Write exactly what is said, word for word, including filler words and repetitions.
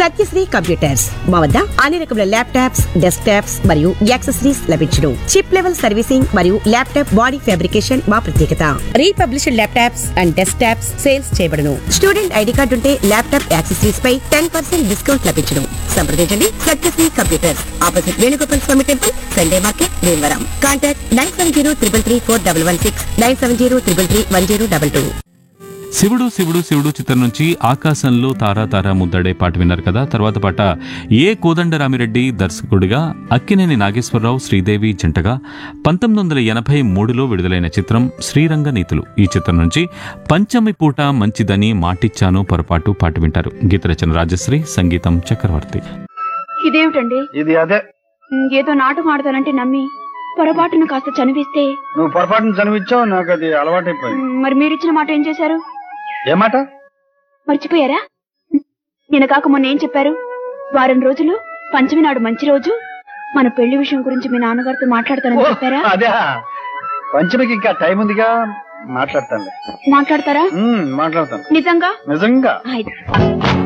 Satyasri computers మా వద్ద అన్ని రకముల ల్యాప్టాప్స్, డెస్క్ టాప్స్ మరియు యాక్సెసరీస్ లభించును. చిప్ లెవెల్ సర్వీసింగ్ మరియు ల్యాప్టాప్ బాడీ ఫ్యాబ్రికేషన్ మా ప్రత్యేకత. Republished laptops and desk tops sales చేయబడును. స్టూడెంట్ ఐడి కార్డు ఉంటే ల్యాప్టాప్ యాక్సెసరీస్ పై టెన్ పర్సెంట్ డిస్కౌంట్ లభించును. సంప్రదించండి సత్యశ్రీ కంప్యూటర్స్, ఆపోజిట్ వేణుగోపాల్ స్వామి temple, Sunday market, Bhimavaram. Contact nine seven zero triple three four double one six, nine seven zero triple three one zero double two. శివుడు శివుడు శివుడు చిత్రం నుంచి ఆకాశంలో తారా తారా ముద్దడే పాట విన్నారు కదా. తర్వాత పాట ఏ కోదండరామిరెడ్డి దర్శకుడిగా అక్కినేని నాగేశ్వరరావు, శ్రీదేవి జంటగా పంతొమ్మిది వందల ఎనభై మూడులో విడుదలైన చిత్రం శ్రీరంగ నీతులు. ఈ చిత్రం నుంచి పంచమి పూట మంచిదని మాటిచ్చాను పొరపాటు పాట వింటారు. గీత రచన రాజశ్రీ, సంగీతం చక్రవర్తి. ఇదేమిటండి? ఇది అదే ఏదో నాటకం ఆడతానంటే నమ్మి పొరపాటును కాస్త చనివిస్తే నువ్వు పొరపాటును చనివిచ్చావు, నాకు అది అలవాటైపోయింది. మరి మీరిచ్చిన మాట ఏం చేశారు? ఏమాట మర్చిపోయారా? నిన్న కాక మొన్న ఏం చెప్పారు? వారం రోజులు పంచమి నాడు మంచి రోజు, మన పెళ్లి విషయం గురించి మీ నాన్నగారితో మాట్లాడతానని చెప్పారా? అదే పంచమికి ఇంకా టైం ఉందిగా, మాట్లాడతాను. మాట్లాడతారా? మాట్లాడతాను. నిజంగా? నిజంగా. అయితే